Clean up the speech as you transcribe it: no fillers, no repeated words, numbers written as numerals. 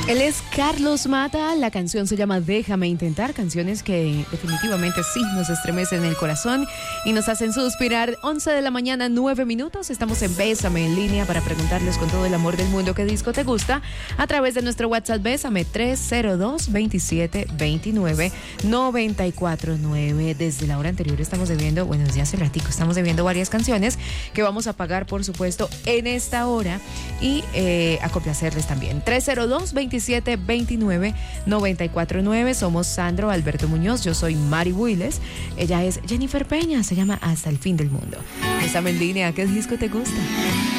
Él es Carlos Mata, la canción se llama Déjame Intentar, canciones que definitivamente sí nos estremecen el corazón y nos hacen suspirar. 11 de la mañana, 9 minutos, estamos en Bésame en línea para preguntarles con todo el amor del mundo qué disco te gusta a través de nuestro WhatsApp Bésame 302-27-29-949. Desde la hora anterior estamos debiendo, bueno, desde hace ratico estamos debiendo varias canciones que vamos a pagar, por supuesto, en esta hora y a complacerles también. 302-27-29-949. Somos Sandro Alberto Muñoz, yo soy Mari Builes, ella es Jennifer Peña, se llama Hasta el Fin del Mundo. Bésame en línea, ¿qué disco te gusta?